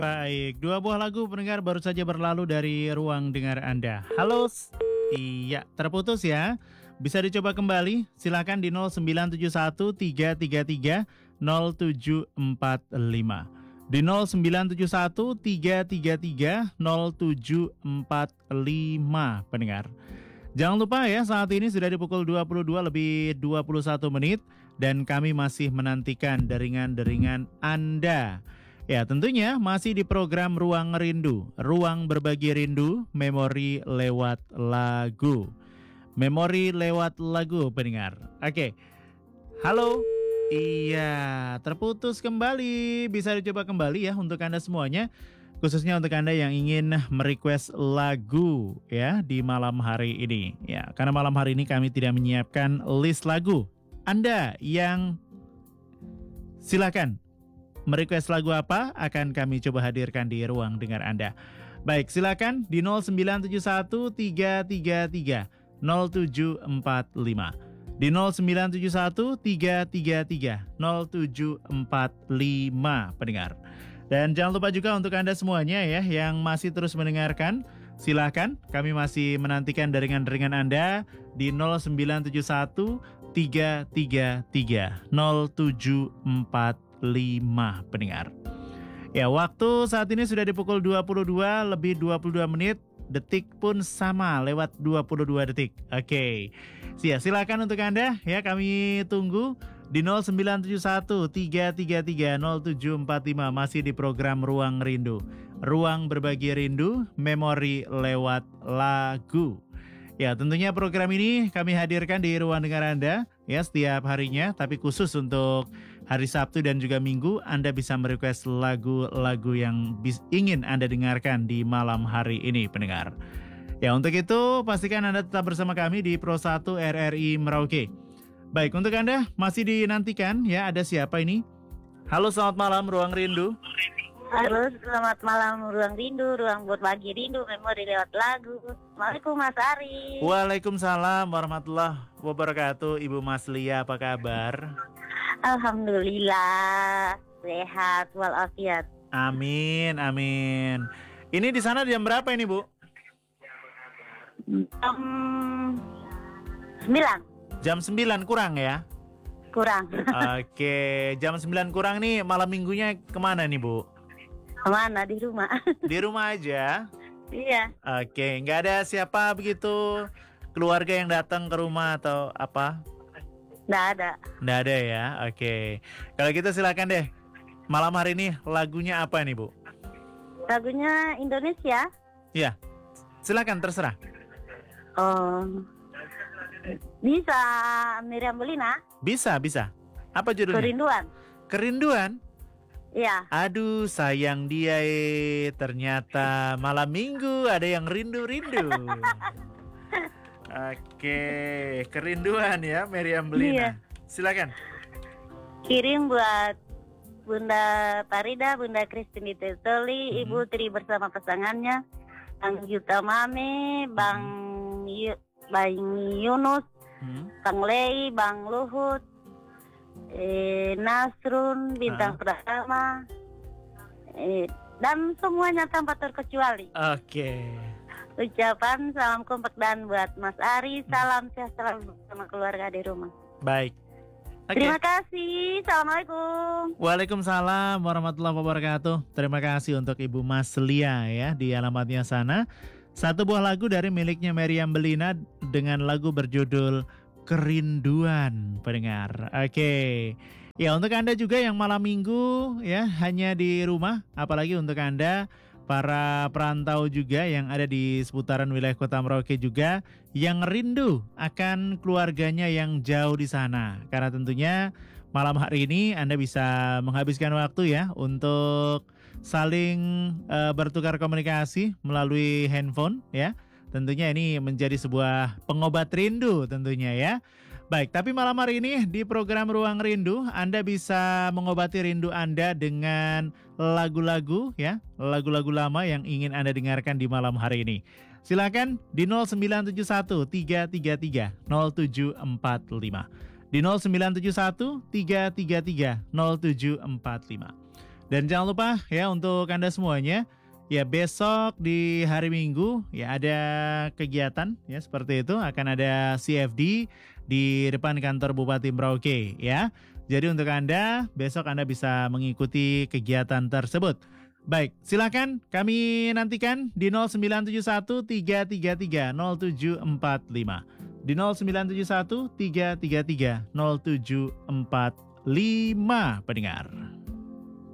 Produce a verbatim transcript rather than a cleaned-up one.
Baik, dua buah lagu pendengar baru saja berlalu dari ruang dengar Anda. Halo, s- iya terputus ya. Bisa dicoba kembali, silakan di nol sembilan tujuh satu tiga tiga tiga nol tujuh empat lima. Di nol sembilan tujuh satu tiga tiga tiga nol tujuh empat lima pendengar. Jangan lupa ya, saat ini sudah di pukul dua puluh dua lebih dua puluh satu menit dan kami masih menantikan deringan-deringan Anda. Ya, tentunya masih di program Ruang Rindu, Ruang Berbagi Rindu, Memori lewat lagu. Memori lewat lagu pendengar. Oke. Halo. Iya, terputus kembali. Bisa dicoba kembali ya untuk Anda semuanya. Khususnya untuk Anda yang ingin merequest lagu ya di malam hari ini. Ya, karena malam hari ini kami tidak menyiapkan list lagu. Anda yang silakan merequest lagu apa akan kami coba hadirkan di ruang dengar Anda. Baik, silakan di nol sembilan tujuh satu tiga tiga tiga nol tujuh empat lima. Di nol sembilan tujuh satu tiga tiga tiga nol tujuh empat lima pendengar. Dan jangan lupa juga untuk Anda semuanya ya yang masih terus mendengarkan, silakan kami masih menantikan deringan-deringan Anda di nol sembilan tujuh satu tiga tiga tiga nol tujuh empat lima pendengar. Ya, waktu saat ini sudah di pukul dua puluh dua lebih dua puluh dua menit, detik pun sama lewat dua puluh dua detik. Oke. Ya, silakan untuk Anda ya, kami tunggu di nol sembilan tujuh satu tiga tiga tiga nol tujuh empat lima masih di program Ruang Rindu. Ruang Berbagi Rindu, Memori lewat lagu. Ya, tentunya program ini kami hadirkan di ruang dengar Anda ya setiap harinya, tapi khusus untuk hari Sabtu dan juga Minggu Anda bisa merequest lagu-lagu yang bis- ingin Anda dengarkan di malam hari ini pendengar. Ya, untuk itu pastikan Anda tetap bersama kami di Pro satu R R I Merauke. Baik, untuk Anda masih dinantikan ya, ada siapa ini? Halo, selamat malam Ruang Rindu. Halo, selamat malam Ruang Rindu, Ruang Berbagi Rindu, Memori lewat lagu. Assalamualaikum Mas Ari. Waalaikumsalam warahmatullahi wabarakatuh. Ibu Mas Lia, apa kabar? Alhamdulillah, sehat walafiat. Amin, amin. Ini di sana jam berapa ini, Bu? Jam sembilan. Jam sembilan kurang ya? Kurang. Oke, jam sembilan kurang nih, malam minggunya kemana nih, Bu? Kemana? Di rumah. Di rumah aja? Iya. Oke, nggak ada siapa begitu keluarga yang datang ke rumah atau apa? Nggak ada. Nggak ada ya, oke. Kalau gitu silakan deh, malam hari ini lagunya apa nih, Bu? Lagunya Indonesia. Ya, silakan terserah. Oh, bisa Miriam Belina. Bisa, bisa. Apa judulnya? Kerinduan. Kerinduan? Iya. Aduh, sayang dia eh. Ternyata malam minggu ada yang rindu-rindu. Oke, kerinduan ya Meriam Belina. Iya. Silakan. Kirim buat Bunda Farida, Bunda Christine Tetoli, Hmm. Ibu Tri bersama pasangannya, Bang Yuta Mame, Bang Yu, Bang Yunus, Hmm. Bang Lei, Bang Luhut, eh, Nasrun, Bintang Ah. Pratama, eh, dan semuanya tanpa terkecuali. Oke. Ucapan salam kompak dan buat Mas Ari, salam sehat selalu bersama keluarga di rumah. Baik. Oke. Terima kasih, Assalamualaikum. Waalaikumsalam warahmatullahi wabarakatuh. Terima kasih untuk Ibu Mas Lia ya di alamatnya sana. Satu buah lagu dari miliknya Meriam Belina dengan lagu berjudul Kerinduan pendengar. Oke. Ya, untuk Anda juga yang malam minggu ya hanya di rumah, apalagi untuk Anda para perantau juga yang ada di seputaran wilayah Kota Merauke juga yang rindu akan keluarganya yang jauh di sana. Karena tentunya malam hari ini Anda bisa menghabiskan waktu ya untuk saling uh, bertukar komunikasi melalui handphone ya. Tentunya ini menjadi sebuah pengobat rindu tentunya ya. Baik, tapi malam hari ini di program Ruang Rindu Anda bisa mengobati rindu Anda dengan lagu-lagu ya, lagu-lagu lama yang ingin Anda dengarkan di malam hari ini. Silakan di nol sembilan tujuh satu tiga tiga tiga nol tujuh empat lima. Di nol sembilan tujuh satu tiga tiga tiga nol tujuh empat lima. Dan jangan lupa ya untuk Anda semuanya, ya besok di hari Minggu ya ada kegiatan ya seperti itu, akan ada C F D di depan kantor Bupati Merauke ya. Jadi untuk Anda besok Anda bisa mengikuti kegiatan tersebut. Baik, silakan kami nantikan di nol sembilan tujuh satu tiga tiga tiga nol tujuh empat lima. Di nol sembilan tujuh satu tiga tiga tiga nol tujuh empat lima pendengar.